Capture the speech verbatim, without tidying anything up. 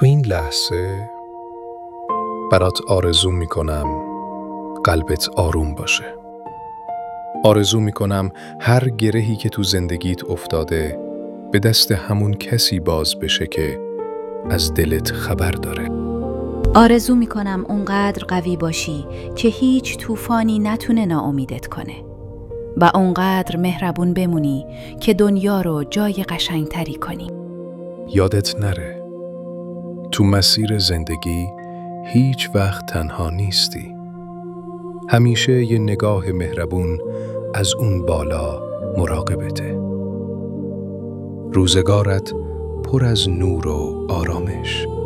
تو این لحظه برات آرزو میکنم قلبت آروم باشه. آرزو میکنم هر گرهی که تو زندگیت افتاده به دست همون کسی باز بشه که از دلت خبر داره. آرزو میکنم اونقدر قوی باشی که هیچ طوفانی نتونه ناامیدت کنه و اونقدر مهربون بمونی که دنیا رو جای قشنگتری کنی. یادت نره تو مسیر زندگی هیچ وقت تنها نیستی. همیشه یه نگاه مهربون از اون بالا مراقبته. روزگارت پر از نور و آرامش.